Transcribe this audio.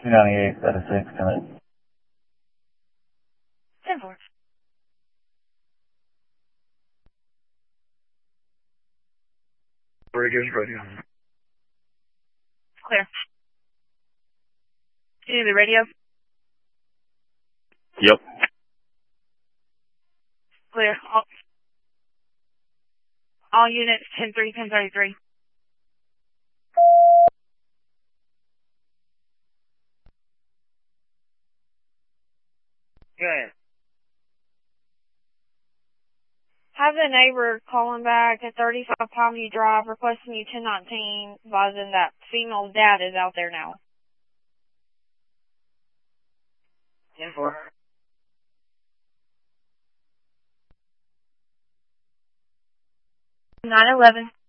298 out of 6, come in. 10-4. Radio's ready. Clear. Do you need the radio? Yep. Clear. All units 10-3, 10-33. Go ahead. Have the neighbor calling back at 35 Palmview Drive requesting you 1019, advising that female's dad is out there now. 10-4. 911.